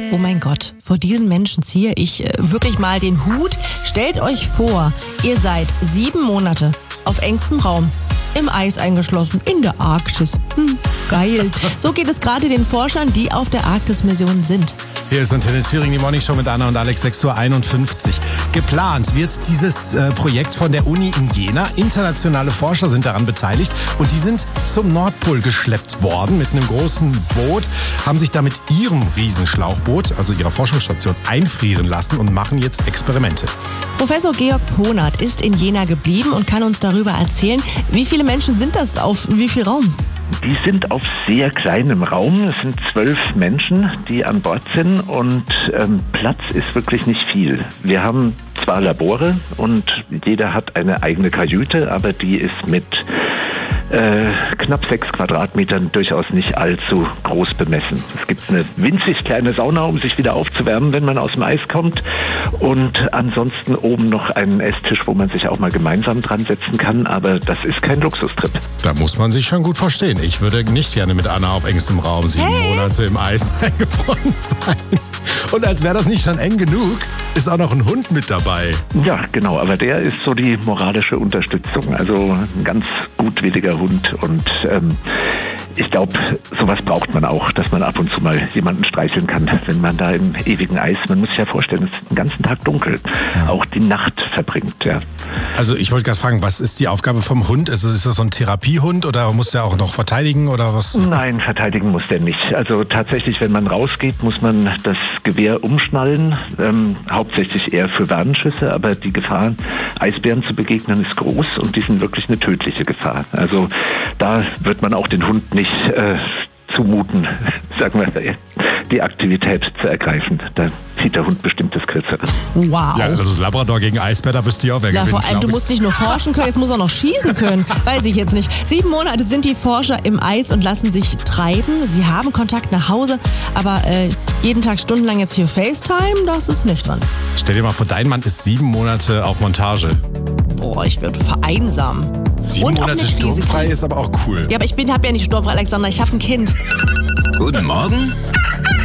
Oh mein Gott, vor diesen Menschen ziehe ich wirklich mal den Hut. Stellt euch vor, ihr seid 7 Monate auf engstem Raum, im Eis eingeschlossen, in der Arktis. Geil. So geht es gerade den Forschern, die auf der Arktis-Mission sind. Hier ist Antenne Thüringen, die Morning Show mit Anna und Alex, 6:51 Uhr. Geplant wird dieses Projekt von der Uni in Jena. Internationale Forscher sind daran beteiligt und die sind zum Nordpol geschleppt worden mit einem großen Boot, haben sich da mit ihrem Riesenschlauchboot, also ihrer Forschungsstation, einfrieren lassen und machen jetzt Experimente. Professor Georg Ponert ist in Jena geblieben und kann uns darüber erzählen, wie viele Menschen sind das auf wie viel Raum? Die sind auf sehr kleinem Raum. Es sind 12 Menschen, die an Bord sind und Platz ist wirklich nicht viel. Wir haben zwar Labore und jeder hat eine eigene Kajüte, aber die ist mit knapp 6 Quadratmetern durchaus nicht allzu groß bemessen. Es gibt eine winzig kleine Sauna, um sich wieder aufzuwärmen, wenn man aus dem Eis kommt. Und ansonsten oben noch einen Esstisch, wo man sich auch mal gemeinsam dran setzen kann. Aber das ist kein Luxustrip. Da muss man sich schon gut verstehen. Ich würde nicht gerne mit Anna auf engstem Raum 7 Monate im Eis eingefroren sein. Und als wäre das nicht schon eng genug, ist auch noch ein Hund mit dabei. Ja, genau. Aber der ist so die moralische Unterstützung. Also ein ganz gutwilliger Hund. Und ich glaube, sowas braucht man auch, dass man ab und zu mal jemanden streicheln kann, wenn man da im ewigen Eis, man muss sich ja vorstellen, es ist den ganzen Tag dunkel, auch die Nacht verbringt. Ja. Also ich wollte gerade fragen, was ist die Aufgabe vom Hund? Also ist das so ein Therapiehund oder muss der auch noch verteidigen oder was? Nein, verteidigen muss der nicht. Also tatsächlich, wenn man rausgeht, muss man das Gewehr umschnallen, hauptsächlich eher für Warnschüsse, aber die Gefahr, Eisbären zu begegnen, ist groß und die sind wirklich eine tödliche Gefahr. Also da wird man auch den Hund nicht zumuten, sagen wir, die Aktivität zu ergreifen. Da zieht der Hund bestimmt das Kürzere. Wow. Ja, also das Labrador gegen Eisbär, da wüsste ich auch, wer gewinnt. Vor allem, du musst nicht nur forschen können, jetzt muss auch noch schießen können. Weiß ich jetzt nicht. 7 Monate sind die Forscher im Eis und lassen sich treiben. Sie haben Kontakt nach Hause, aber jeden Tag stundenlang jetzt hier FaceTime, das ist nicht dran. Stell dir mal vor, dein Mann ist 7 Monate auf Montage. Boah, ich würde vereinsamen. 7 Monate sturmfrei ist aber auch cool. Ja, aber ich habe ja nicht sturmfrei, Alexander, ich habe ein Kind. Guten Morgen.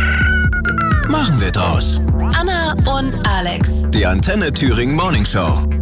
Machen wir draus. Anna und Alex. Die Antenne Thüringen Morning Show.